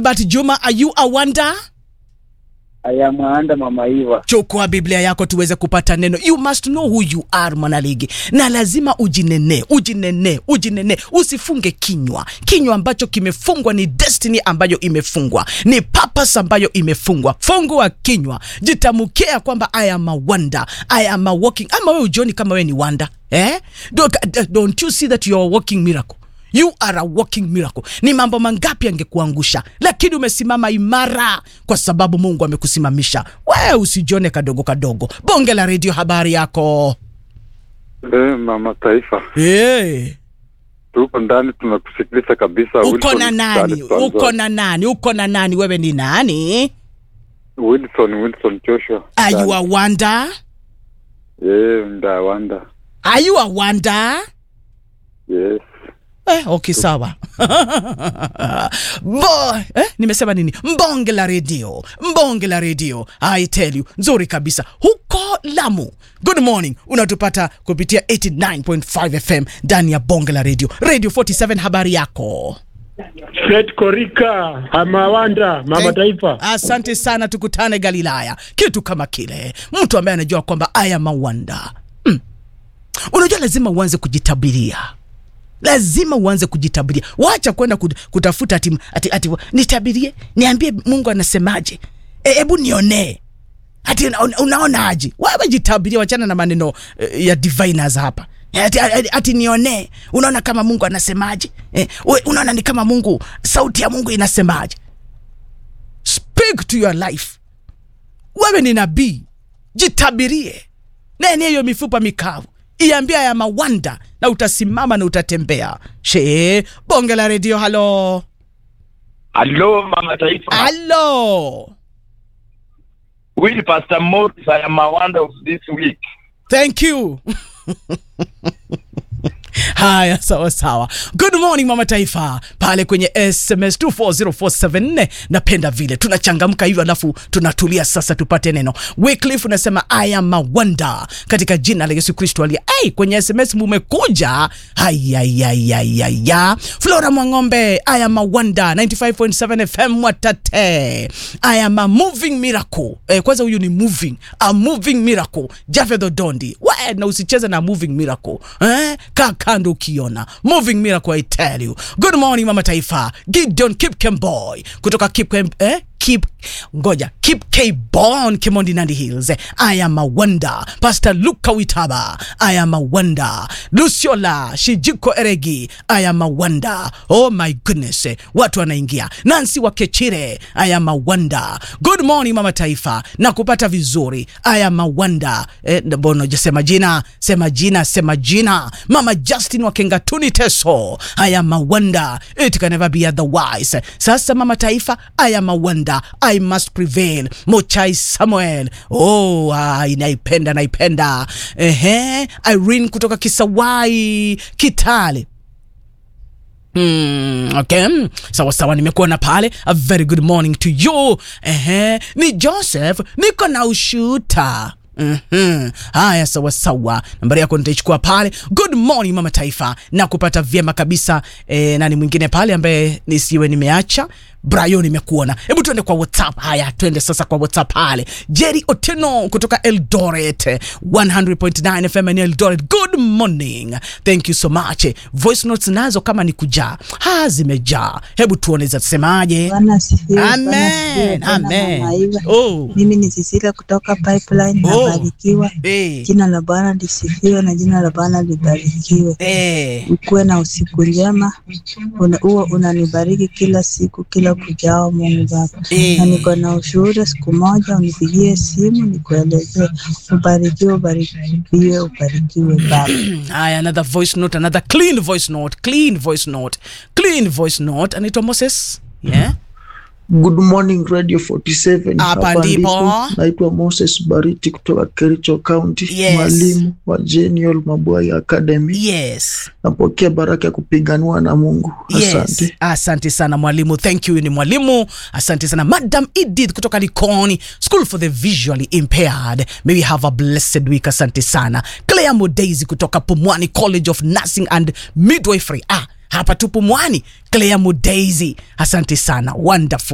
Filbert Juma, are you a wonder? I am wonder, Mama Eva. Chukua Biblia yako tuweze kupata neno. You must know who you are, mwanaligi. Na lazima ujinene. Usifunge kinywa. Kinywa ambacho kimefungwa ni destiny ambayo imefungwa. Ni purpose ambayo imefungwa. Fungua kinywa. Jitamukia kwamba I am a wonder. I am a walking. Ama wewe ujioni kama wewe ni wonder. Don't you see that you are a walking miracle? You are a walking miracle. Ni mambo mangapi angekuangusha, lakini umesimama imara kwa sababu Mungu amekusimamisha. Wewe usijione kadogo. Bonge la Radio, habari yako? Mama Taifa. Tuko ndani tunakusikiliza kabisa. Uko na nani? Wewe ni nani? Wilson Joshua. Are you a wonder? Nda wonder. Are you a wonder? Yes. Okay, sawa. Nimesema nini? Mbonge la radio. I tell you, nzuri kabisa. Huko Lamu. Good morning. Unatupata kupitia 89.5 FM ndani ya Bonge la Radio. Radio 47, habari yako? Fred Korika, Amawanda, Mama Taifa. Asante sana, tukutane Galilaya. Kitu kama kile. Mtu ambaye anajua kwamba I am a wonder. Unajua lazima uanze kujitabiria. Wacha kwenda kutafuta ati nitabirie, niambie Mungu anasemaje. Hebu nione. Ati unaona aje? Wewe jitabirie, wachana na maneno ya diviners hapa. Ati nione. Unaona kama Mungu anasemaje? Unaona ni kama Mungu, sauti ya Mungu inasemaje? Speak to your life. Wewe ni nabii. Jitabirie. Nene hiyo mifupa mikavu. Iambia ya mawanda na utasimama na utatembea. Bonge la Radio, hello. Hello, Mama Taifa. Hello. Will Pastor Morris, I am a wonder of this week. Thank you. Haya, sawa. Good morning, Mama Taifa. Pale kwenye SMS 24047. Napenda vile tunachangamka hivyo, alafu tunatulia. Sasa tupate neno. Wycliffe unasema I am a wonder katika jina la Yesu Kristo aliye. Kwenye SMS mumekuja. Flora Mwangombe, I am a wonder 95.7 FM Watate. I am a moving miracle. Kwanza huyu ni moving. A moving miracle. Jafeth Odondi. Na usicheze na moving miracle. Kando ukiona moving miracle, I tell you. Good morning, Mama Taifa. Gideon Kipkemboy kutoka Keep K-Born, Kemondi Nandi Hills. I am a wonder. Pastor Luka Witaba, I am a wonder. Luciola Shijiko Eregi, I am a wonder. Oh my goodness, watu wanaingia. Nancy Wakechire, I am a wonder. Good morning, Mama Taifa. Nakupata vizuri. I am a wonder. Bono sema jina. Mama Justin Wakengatuni Teso, I am a wonder. It can never be otherwise. Sasa Mama Taifa, I am a wonder. I must prevail. Mochai Samuel. Naipenda. Irene kutoka Kisawai Kitale. Okay. Sawa, nimekuona pale. A very good morning to you. Ni Joseph, niko na ushuta. Haya, sawa. Nambari yako nitaichukua pale. Good morning, Mama Taifa. Na kupata vyema kabisa. Nani mwingine pale ambaye nisiwe nimeacha? Brian, nimekuona. Hebu tuende kwa WhatsApp. Haya, tuende sasa kwa WhatsApp pale. Jerry Oteno kutoka Eldoret 100.9 FM in Eldoret. Good morning. Thank you so much. Voice notes nazo kama ni kujaa. Zimejaa. Hebu tuone zasemaje. Amen. Mimi ni Cecilia kutoka Pipeline. Nabarikiwa. Jina la Bwana lisifiwe na jina la Bwana libarikiwe. Ukuwe na usiku njema. Unanibariki kila siku, kila kujao Mungu Baba. Na niko na ushuhuda, siku moja unipigie simu nikuelezee. Ubarikiwe Baba. Another voice note, another clean voice note. Anaitwa Moses. Good morning Radio 47. Hapa ndipo. Naitwa Moses Bariti kutoka Kericho County. Mwalimu wa Genial Mabwaya Academy. Napokea baraka ya kupiganwa na Mungu. Asante. Asante sana mwalimu. Thank you, ni mwalimu. Asante sana. Madam Edith kutoka Likoni School for the Visually Impaired. May we have a blessed week. Asante sana. Claire Modezi kutoka Pumwani College of Nursing and Midwifery. Hapa tu Pumwani. Claire Modezi. Asante sana. Wonderful.